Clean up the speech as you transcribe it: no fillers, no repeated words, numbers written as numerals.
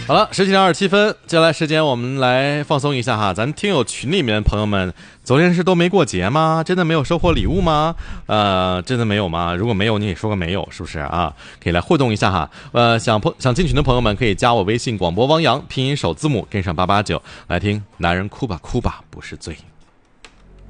好了，17:27，接下来时间我们来放松一下哈。咱听友群里面朋友们，昨天是都没过节吗？真的没有收获礼物吗？真的没有吗？如果没有，你也说个没有，是不是啊？可以来互动一下哈。想进群的朋友们可以加我微信广播汪洋，拼音首字母跟上889，来听男人哭吧哭吧不是罪。